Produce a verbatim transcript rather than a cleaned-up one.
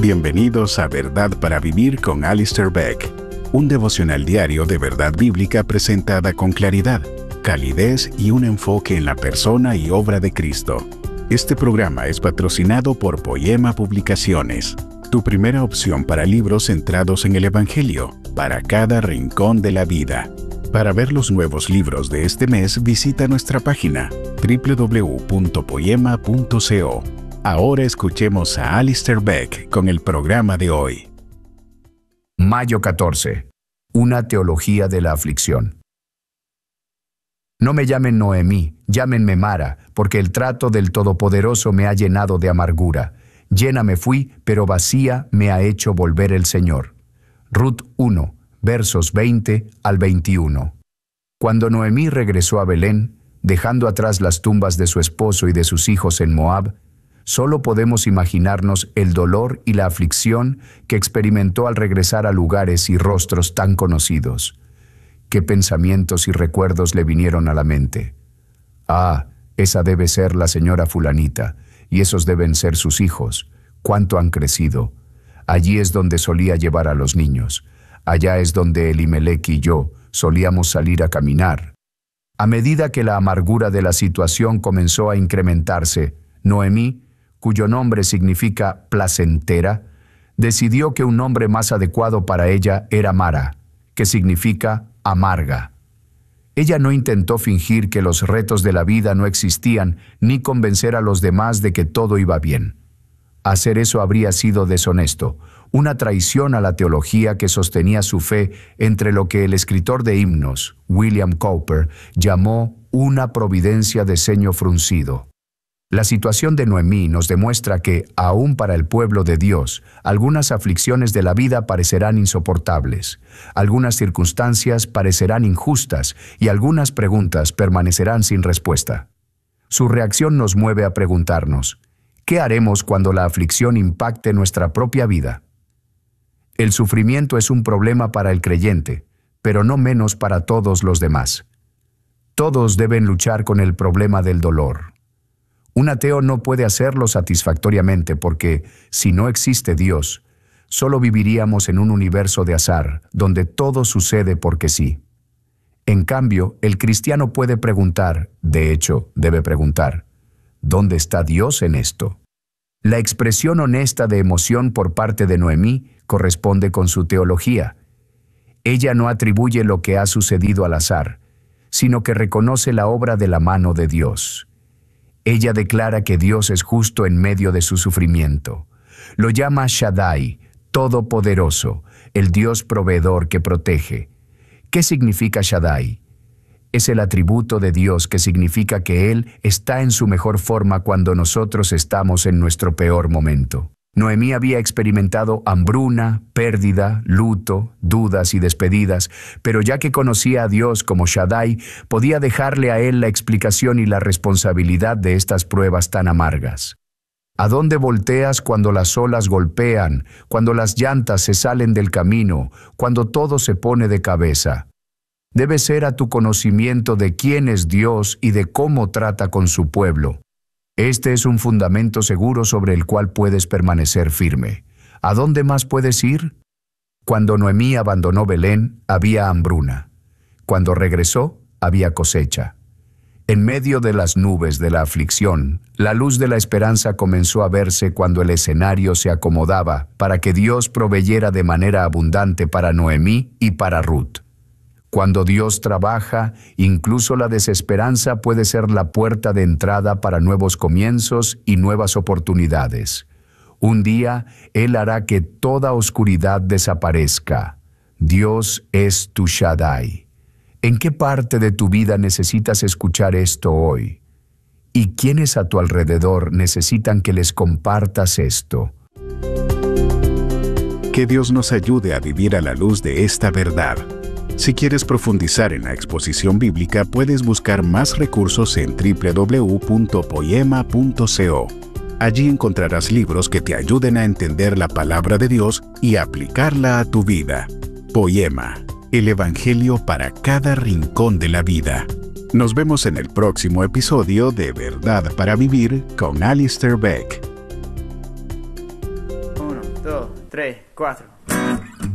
Bienvenidos a Verdad para Vivir con Alistair Begg, un devocional diario de verdad bíblica presentada con claridad, calidez y un enfoque en la persona y obra de Cristo. Este programa es patrocinado por Poema Publicaciones, tu primera opción para libros centrados en el Evangelio, para cada rincón de la vida. Para ver los nuevos libros de este mes, visita nuestra página doble u doble u doble u punto poema punto co. Ahora escuchemos a Alistair Begg con el programa de hoy. Mayo catorce. Una teología de la aflicción. No me llamen Noemí, llámenme Mara, porque el trato del Todopoderoso me ha llenado de amargura. Llena me fui, pero vacía me ha hecho volver el Señor. Ruth uno, versos veinte al veintiuno. Cuando Noemí regresó a Belén, dejando atrás las tumbas de su esposo y de sus hijos en Moab, solo podemos imaginarnos el dolor y la aflicción que experimentó al regresar a lugares y rostros tan conocidos. ¿Qué pensamientos y recuerdos le vinieron a la mente? Ah, esa debe ser la señora fulanita, y esos deben ser sus hijos. ¿Cuánto han crecido? Allí es donde solía llevar a los niños. Allá es donde Elimelech y yo solíamos salir a caminar. A medida que la amargura de la situación comenzó a incrementarse, Noemí, cuyo nombre significa placentera, decidió que un nombre más adecuado para ella era Mara, que significa amarga. Ella no intentó fingir que los retos de la vida no existían, ni convencer a los demás de que todo iba bien. Hacer eso habría sido deshonesto, una traición a la teología que sostenía su fe entre lo que el escritor de himnos, William Cowper, llamó una providencia de ceño fruncido. La situación de Noemí nos demuestra que, aún para el pueblo de Dios, algunas aflicciones de la vida parecerán insoportables, algunas circunstancias parecerán injustas y algunas preguntas permanecerán sin respuesta. Su reacción nos mueve a preguntarnos, ¿qué haremos cuando la aflicción impacte nuestra propia vida? El sufrimiento es un problema para el creyente, pero no menos para todos los demás. Todos deben luchar con el problema del dolor. Un ateo no puede hacerlo satisfactoriamente porque, si no existe Dios, solo viviríamos en un universo de azar, donde todo sucede porque sí. En cambio, el cristiano puede preguntar, de hecho, debe preguntar, ¿dónde está Dios en esto? La expresión honesta de emoción por parte de Noemí corresponde con su teología. Ella no atribuye lo que ha sucedido al azar, sino que reconoce la obra de la mano de Dios. Ella declara que Dios es justo en medio de su sufrimiento. Lo llama Shaddai, Todopoderoso, el Dios proveedor que protege. ¿Qué significa Shaddai? Es el atributo de Dios que significa que Él está en su mejor forma cuando nosotros estamos en nuestro peor momento. Noemí había experimentado hambruna, pérdida, luto, dudas y despedidas, pero ya que conocía a Dios como Shaddai, podía dejarle a Él la explicación y la responsabilidad de estas pruebas tan amargas. ¿A dónde volteas cuando las olas golpean, cuando las llantas se salen del camino, cuando todo se pone de cabeza? Debe ser a tu conocimiento de quién es Dios y de cómo trata con su pueblo. Este es un fundamento seguro sobre el cual puedes permanecer firme. ¿A dónde más puedes ir? Cuando Noemí abandonó Belén, había hambruna. Cuando regresó, había cosecha. En medio de las nubes de la aflicción, la luz de la esperanza comenzó a verse cuando el escenario se acomodaba para que Dios proveyera de manera abundante para Noemí y para Ruth. Cuando Dios trabaja, incluso la desesperanza puede ser la puerta de entrada para nuevos comienzos y nuevas oportunidades. Un día, Él hará que toda oscuridad desaparezca. Dios es tu Shaddai. ¿En qué parte de tu vida necesitas escuchar esto hoy? ¿Y quiénes a tu alrededor necesitan que les compartas esto? Que Dios nos ayude a vivir a la luz de esta verdad. Si quieres profundizar en la exposición bíblica, puedes buscar más recursos en doble u doble u doble u punto poema punto co. Allí encontrarás libros que te ayuden a entender la palabra de Dios y aplicarla a tu vida. Poema, el Evangelio para cada rincón de la vida. Nos vemos en el próximo episodio de Verdad para Vivir con Alistair Begg. Uno. dos, tres, cuatro.